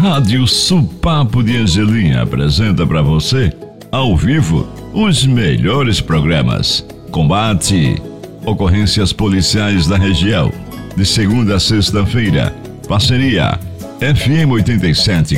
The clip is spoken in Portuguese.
Rádio Supapo de Angelim apresenta para você, ao vivo, os melhores programas. Combate, ocorrências policiais da região, de segunda a sexta-feira. Parceria FM 87.